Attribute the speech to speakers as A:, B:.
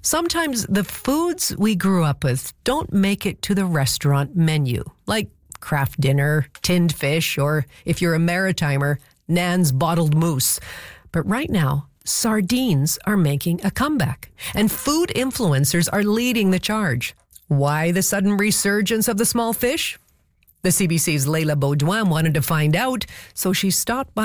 A: Sometimes the foods we grew up with don't make it to the restaurant menu, like Kraft Dinner, tinned fish, or if you're a maritimer, Nan's bottled moose. But right now, sardines are making a comeback, and food influencers are leading the charge. Why the sudden resurgence of the small fish? The CBC's Leila Baudouin wanted to find out, so she stopped by